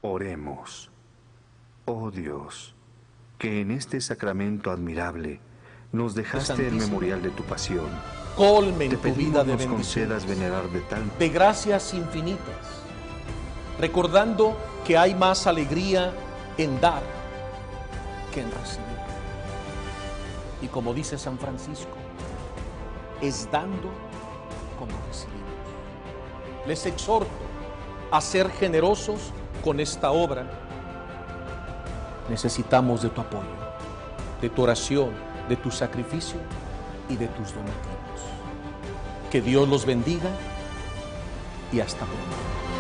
Oremos. Oh Dios, que en este sacramento admirable nos dejaste el memorial de tu pasión. Colme Te en tu vida pedimos de nos concedas bendiciones, venerar de tal de gracias infinitas, recordando que hay más alegría en dar que en recibir. Y como dice San Francisco, es dando como recibimos. Les exhorto a ser generosos con esta obra. Necesitamos de tu apoyo, de tu oración, de tu sacrificio y de tus donativos. Que Dios los bendiga y hasta pronto.